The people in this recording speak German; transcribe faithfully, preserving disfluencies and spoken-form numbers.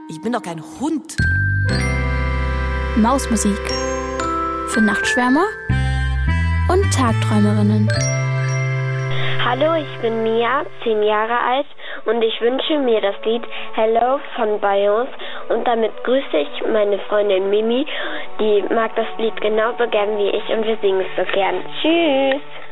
Ich bin doch kein Hund. Mausmusik. Für Nachtschwärmer und Tagträumerinnen. Hallo, ich bin Mia, zehn Jahre alt und ich wünsche mir das Lied Hello von Beyoncé und damit grüße ich meine Freundin Mimi, die mag das Lied genauso gern wie ich und wir singen es so gern. Tschüss!